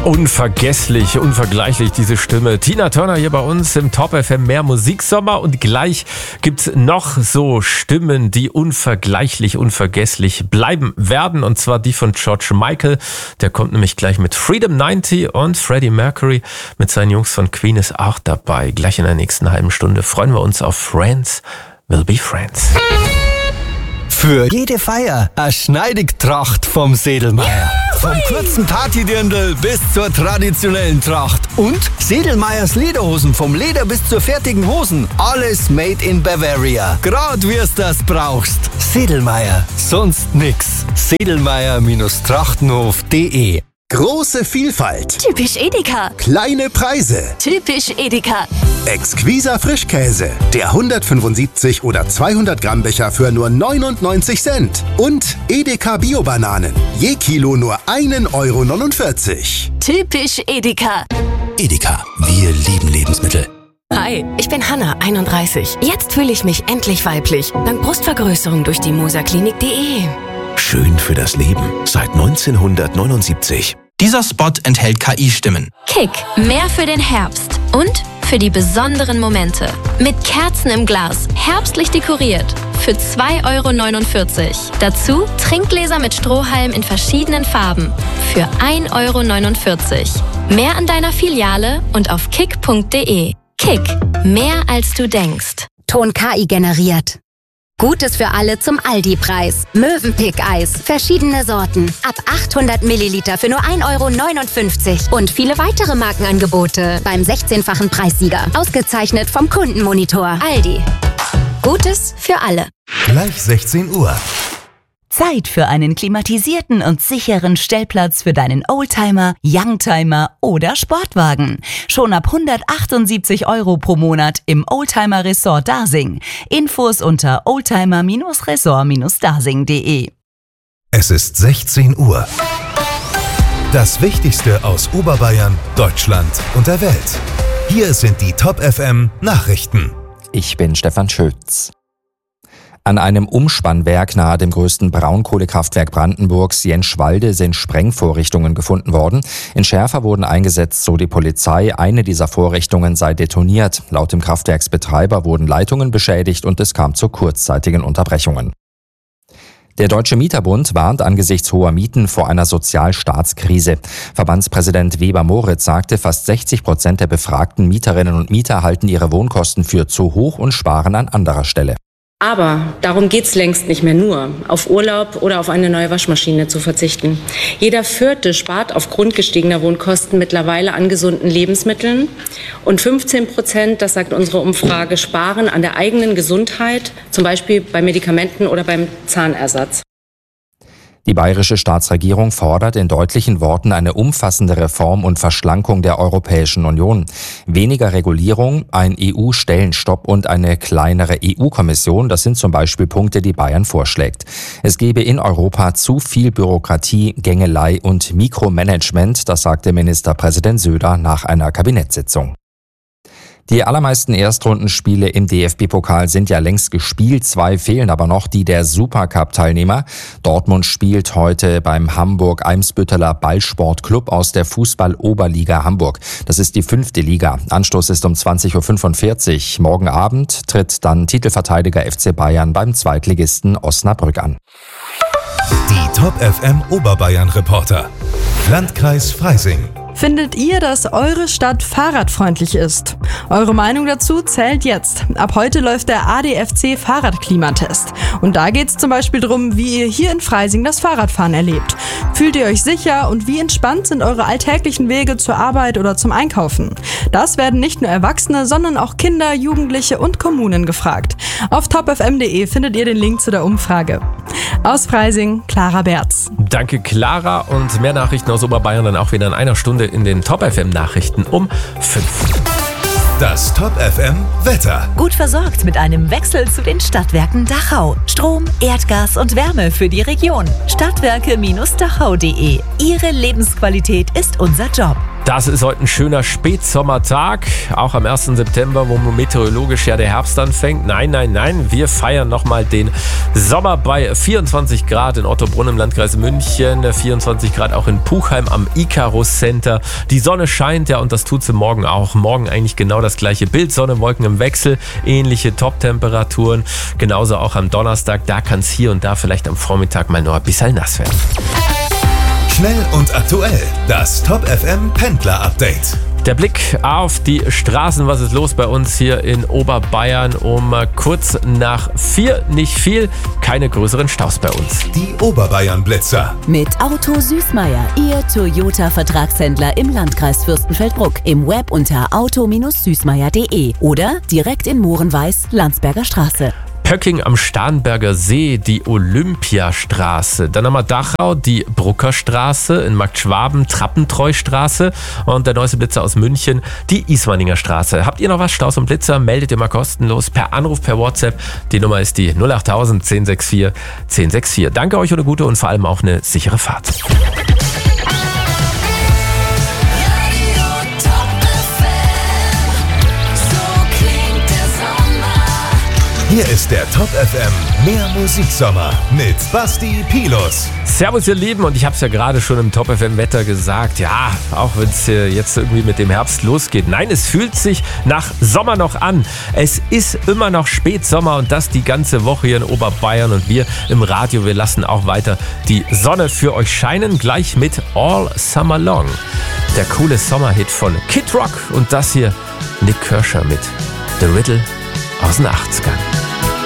Unvergesslich, unvergleichlich diese Stimme. Tina Turner hier bei uns im Top FM Mehr Musiksommer und gleich gibt's noch so Stimmen, die unvergleichlich, unvergesslich bleiben werden, und zwar die von George Michael. Der kommt nämlich gleich mit Freedom 90 und Freddie Mercury mit seinen Jungs von Queen ist auch dabei. Gleich in der nächsten halben Stunde freuen wir uns auf Friends Will Be Friends. Für jede Feier eine Schneidigtracht vom Sedelmeier. Vom kurzen Partydirndl bis zur traditionellen Tracht. Und Sedelmeiers Lederhosen, vom Leder bis zur fertigen Hosen. Alles made in Bavaria. Grad wie's das brauchst. Sedelmeier, sonst nix. Sedelmeier-trachtenhof.de. Große Vielfalt. Typisch Edeka. Kleine Preise. Typisch Edeka. Exquiser Frischkäse. Der 175 oder 200 Gramm Becher für nur 99 Cent. Und Edeka Bio-Bananen. Je Kilo nur 1,49 €. Typisch Edeka. Edeka, wir lieben Lebensmittel. Hi, ich bin Hanna, 31. Jetzt fühle ich mich endlich weiblich. Dank Brustvergrößerung durch die moserklinik.de. Schön für das Leben. Seit 1979. Dieser Spot enthält KI-Stimmen. Kick, mehr für den Herbst und für die besonderen Momente. Mit Kerzen im Glas, herbstlich dekoriert. Für 2,49 €. Dazu Trinkgläser mit Strohhalm in verschiedenen Farben. Für 1,49 €. Mehr an deiner Filiale und auf kick.de. Kick, mehr als du denkst. Ton KI generiert. Gutes für alle zum Aldi-Preis. Mövenpick-Eis. Verschiedene Sorten. Ab 800 Milliliter für nur 1,59 €. Und viele weitere Markenangebote beim 16-fachen Preissieger. Ausgezeichnet vom Kundenmonitor. Aldi. Gutes für alle. Gleich 16 Uhr. Zeit für einen klimatisierten und sicheren Stellplatz für deinen Oldtimer, Youngtimer oder Sportwagen. Schon ab 178 € pro Monat im Oldtimer Resort Dasing. Infos unter oldtimer-resort-dasing.de. Es ist 16 Uhr. Das Wichtigste aus Oberbayern, Deutschland und der Welt. Hier sind die Top FM Nachrichten. Ich bin Stefan Schütz. An einem Umspannwerk nahe dem größten Braunkohlekraftwerk Brandenburgs, Jenschwalde, sind Sprengvorrichtungen gefunden worden. In Schärfer wurden eingesetzt, so die Polizei. Eine dieser Vorrichtungen sei detoniert. Laut dem Kraftwerksbetreiber wurden Leitungen beschädigt und es kam zu kurzzeitigen Unterbrechungen. Der Deutsche Mieterbund warnt angesichts hoher Mieten vor einer Sozialstaatskrise. Verbandspräsident Weber-Moritz sagte, fast 60% der befragten Mieterinnen und Mieter halten ihre Wohnkosten für zu hoch und sparen an anderer Stelle. Aber darum geht's längst nicht mehr nur, auf Urlaub oder auf eine neue Waschmaschine zu verzichten. Jeder Vierte spart aufgrund gestiegener Wohnkosten mittlerweile an gesunden Lebensmitteln. Und 15%, das sagt unsere Umfrage, sparen an der eigenen Gesundheit, zum Beispiel bei Medikamenten oder beim Zahnersatz. Die bayerische Staatsregierung fordert in deutlichen Worten eine umfassende Reform und Verschlankung der Europäischen Union. Weniger Regulierung, ein EU-Stellenstopp und eine kleinere EU-Kommission, das sind zum Beispiel Punkte, die Bayern vorschlägt. Es gebe in Europa zu viel Bürokratie, Gängelei und Mikromanagement, das sagte Ministerpräsident Söder nach einer Kabinettssitzung. Die allermeisten Erstrundenspiele im DFB-Pokal sind ja längst gespielt. 2 fehlen aber noch, die der Supercup-Teilnehmer. Dortmund spielt heute beim Hamburg-Eimsbütteler Ballsportclub aus der Fußball-Oberliga Hamburg. Das ist die 5. Liga. Anstoß ist um 20:45 Uhr. Morgen Abend tritt dann Titelverteidiger FC Bayern beim Zweitligisten Osnabrück an. Die Top FM Oberbayern Reporter. Landkreis Freising. Findet ihr, dass eure Stadt fahrradfreundlich ist? Eure Meinung dazu zählt jetzt. Ab heute läuft der ADFC Fahrradklimatest. Und da geht es zum Beispiel darum, wie ihr hier in Freising das Fahrradfahren erlebt. Fühlt ihr euch sicher und wie entspannt sind eure alltäglichen Wege zur Arbeit oder zum Einkaufen? Das werden nicht nur Erwachsene, sondern auch Kinder, Jugendliche und Kommunen gefragt. Auf topfm.de findet ihr den Link zu der Umfrage. Aus Freising, Clara Berz. Danke, Clara. Und mehr Nachrichten aus Oberbayern dann auch wieder in einer Stunde in den Top FM Nachrichten um 5. Das Top FM Wetter. Gut versorgt mit einem Wechsel zu den Stadtwerken Dachau. Strom, Erdgas und Wärme für die Region. Stadtwerke-dachau.de. Ihre Lebensqualität ist unser Job. Das ist heute ein schöner Spätsommertag, auch am 1. September, wo meteorologisch ja der Herbst anfängt. Nein, wir feiern nochmal den Sommer bei 24 Grad in Ottobrunn im Landkreis München, 24 Grad auch in Puchheim am Icarus Center. Die Sonne scheint, ja, und das tut sie morgen auch. Morgen eigentlich genau das gleiche Bild, Sonne, Wolken im Wechsel, ähnliche Top-Temperaturen. Genauso auch am Donnerstag, da kann es hier und da vielleicht am Vormittag mal nur ein bisschen nass werden. Schnell und aktuell, das Top FM Pendler Update. Der Blick auf die Straßen, was ist los bei uns hier in Oberbayern um kurz nach 4, nicht viel, keine größeren Staus bei uns. Die Oberbayern Blitzer. Mit Auto Süßmeier, Ihr Toyota-Vertragshändler im Landkreis Fürstenfeldbruck. Im Web unter auto-süßmeier.de oder direkt in Mohrenweiß, Landsberger Straße. Pöcking am Starnberger See, die Olympiastraße. Dann haben wir Dachau, die Bruckerstraße, in Marktschwaben, Trappentreustraße und der neueste Blitzer aus München, die Ismaninger Straße. Habt ihr noch was, Staus und Blitzer? Meldet ihr mal kostenlos per Anruf, per WhatsApp. Die Nummer ist die 08000 1064 1064. Danke euch und eine gute und vor allem auch eine sichere Fahrt. Hier ist der Top FM Mehr Musiksommer mit Basti Pilus. Servus ihr Lieben, und ich habe es ja gerade schon im Top FM Wetter gesagt, ja, auch wenn es jetzt irgendwie mit dem Herbst losgeht. Nein, es fühlt sich nach Sommer noch an. Es ist immer noch Spätsommer und das die ganze Woche hier in Oberbayern, und wir im Radio, wir lassen auch weiter die Sonne für euch scheinen, gleich mit All Summer Long. Der coole Sommerhit von Kid Rock und das hier Nick Kershaw mit The Riddle aus den 80ern.